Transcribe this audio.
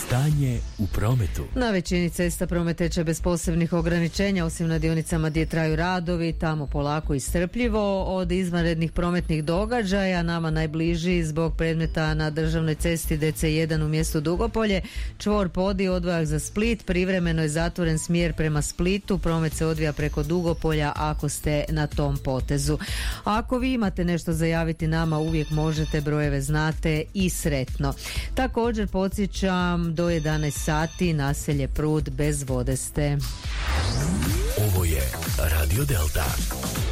Stanje u prometu. Na većini cesta promet teče bez posebnih ograničenja, osim na dionicama gdje traju radovi, tamo polako i strpljivo. Od izvanrednih prometnih događaja nama najbliži zbog predmeta na državnoj cesti DC1 u mjestu Dugopolje, čvor Podi, odvojak za Split, privremeno je zatvoren smjer prema Splitu, promet se odvija preko Dugopolja ako ste na tom potezu. A ako vi imate nešto zajaviti nama, uvijek možete, brojeve znate i sretno. Također podsjećam, do 11 sati naselje Prud bez vode ste. Ovo je Radio Delta.